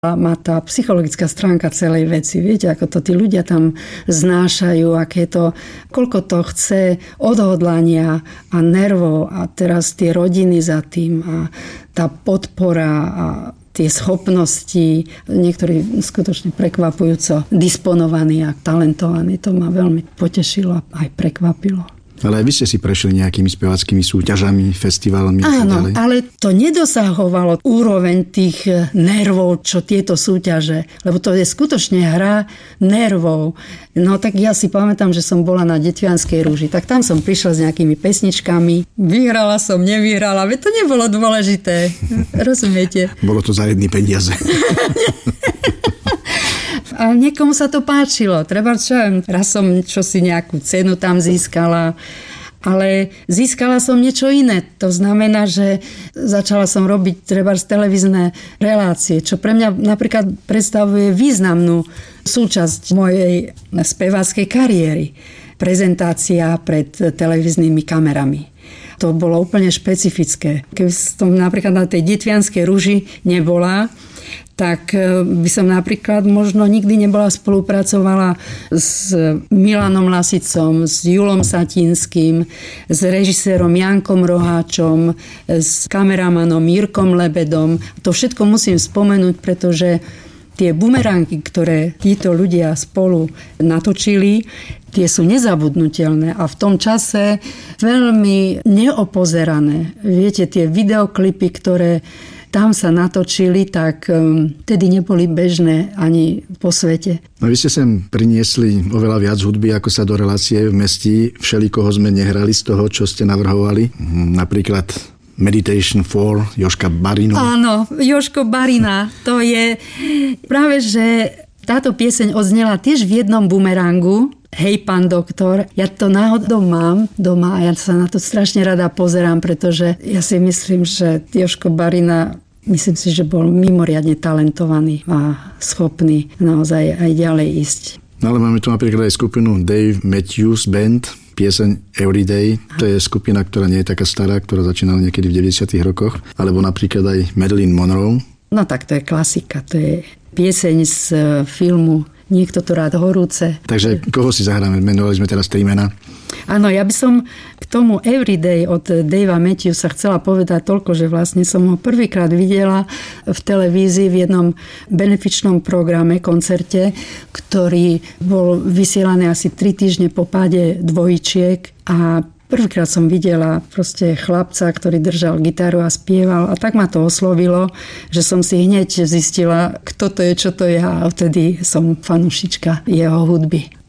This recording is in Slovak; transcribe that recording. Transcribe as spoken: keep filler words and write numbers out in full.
má tá psychologická stránka celej veci. Viete, ako to tí ľudia tam znášajú, aké to, koľko to chce odhodlania a nervov a teraz tie rodiny za tým a tá podpora a tie schopnosti, niektorí skutočne prekvapujúco disponovaní a talentovaní. To ma veľmi potešilo a aj prekvapilo. Ale aj vy ste si prešli nejakými speváckými súťažami, festivalmi. Áno, ale to nedosahovalo úroveň tých nervov, čo tieto súťaže. Lebo to je skutočne hra nervov. No tak ja si pamätám, že som bola na Detvianskej rúži. Tak tam som prišla s nejakými pesničkami. Vyhrala som, nevyhrala. Veď to nebolo dôležité. Rozumiete? Bolo to za jedny peniaze. A niekomu sa to páčilo. Treba, čo raz som čo si nejakú cenu tam získala, ale získala som niečo iné. To znamená, že začala som robiť treba televízne relácie, čo pre mňa napríklad predstavuje významnú súčasť mojej speváckej kariéry. Prezentácia pred televíznymi kamerami. To bolo úplne špecifické. Keby som napríklad na tej Detvianskej rúži nebola, tak by som napríklad možno nikdy nebola spolupracovala s Milanom Lasicom, s Julom Satinským, s režisérom Jankom Roháčom, s kameramanom Jirkom Lebedom. To všetko musím spomenúť, pretože tie bumerangy, ktoré títo ľudia spolu natočili, tie sú nezabudnutelné a v tom čase veľmi neopozerané. Viete, tie videoklipy, ktoré tam sa natočili, tak tedy neboli bežné ani po svete. No vy ste sem priniesli oveľa viac hudby, ako sa do relácie vmestí. Všelikoho sme nehrali z toho, čo ste navrhovali. Napríklad Meditation for Jožka Barinu. Áno, Jožko Barina. To je práve, že táto pieseň odznela tiež v jednom bumerangu. Hej, pán doktor, ja to náhodou mám doma a ja sa na to strašne rada pozerám, pretože ja si myslím, že Jožko Barina, myslím si, že bol mimoriadne talentovaný a schopný naozaj aj ďalej ísť. No ale máme tu napríklad aj skupinu Dave Matthews Band, pieseň Everyday. To je skupina, ktorá nie je taká stará, ktorá začínala niekedy v deväťdesiatych rokoch. Alebo napríklad aj Marilyn Monroe. No tak to je klasika, to je pieseň z filmu Niekto to rád horúce. Takže koho si zahráme? Menovali sme teraz tri mená. Áno, ja by som k tomu Everyday od Davea Matthewsa chcela povedať toľko, že vlastne som ho prvýkrát videla v televízii v jednom benefičnom programe, koncerte, ktorý bol vysielaný asi tri týždne po páde dvojičiek a prvýkrát som videla proste chlapca, ktorý držal gitaru a spieval a tak ma to oslovilo, že som si hneď zistila, kto to je, čo to je a vtedy som fanúšička jeho hudby.